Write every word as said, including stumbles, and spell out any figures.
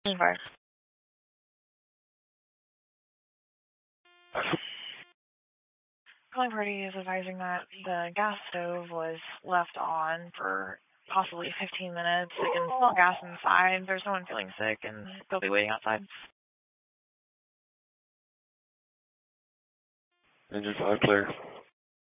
Fire. Calling party is advising that the gas stove was left on for possibly fifteen minutes. They can smell gas inside. There's no one feeling sick, and they'll be waiting outside. Engine five clear.